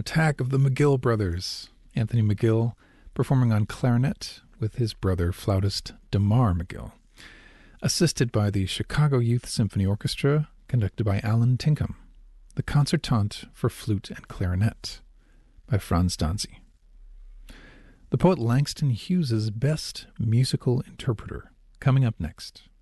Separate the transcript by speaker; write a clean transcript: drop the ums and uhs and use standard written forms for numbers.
Speaker 1: Attack of the McGill Brothers. Anthony McGill performing on clarinet with his brother flautist Damar McGill, assisted by the Chicago Youth Symphony Orchestra, conducted by Alan Tinkham. The Concertante for Flute and Clarinet by Franz Danzi. The poet Langston Hughes's Best Musical Interpreter, coming up next.